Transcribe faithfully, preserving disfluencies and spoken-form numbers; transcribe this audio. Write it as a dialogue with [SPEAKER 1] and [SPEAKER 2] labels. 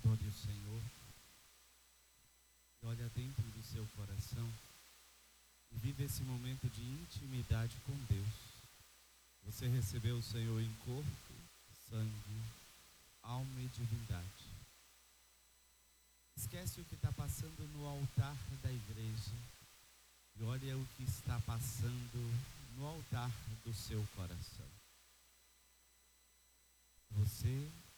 [SPEAKER 1] Adore o Senhor e olha dentro do seu coração e vive esse momento de intimidade com Deus. Você recebeu o Senhor em corpo, sangue, alma e divindade. Esquece o que está passando no altar da igreja e olha o que está passando no altar do seu coração. Você